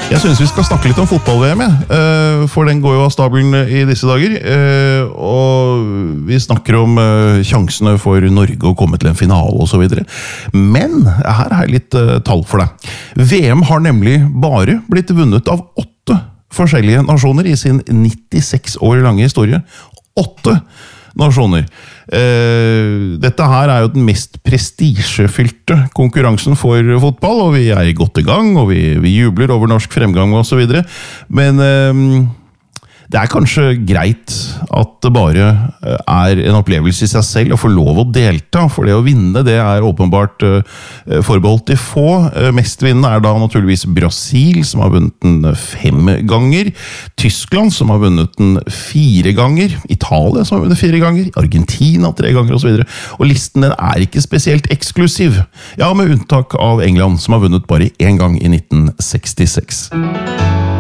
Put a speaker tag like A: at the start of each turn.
A: Jeg synes vi skal snakke litt om fotball-VM, for den går jo av stabelen i disse dager, og vi snakker om sjansene for Norge å komme til en finale og så videre. Men her har jeg litt tall for deg. VM har nemlig bare blitt vunnet av 8 forskjellige nasjoner i sin 96 år lange historie. 8 nasjoner. Dette her jo den mest prestisjefylte konkurransen for fotball, og vi godt i gang, og vi jubler over norsk fremgang og så videre. Men det kanskje greit at det bare en opplevelse i seg selv å få lov å delta, for det å vinne det åpenbart forbeholdt de få. Mestvinnende da naturligvis Brasil, som har vunnet den 5 ganger, Tyskland, som har vunnet den 4 ganger, Italia, som har vunnet 4 ganger, Argentina 3 ganger og så videre. Og listen den ikke spesielt eksklusiv, ja, med unntak av England, som har vunnet bare 1 gang i 1966.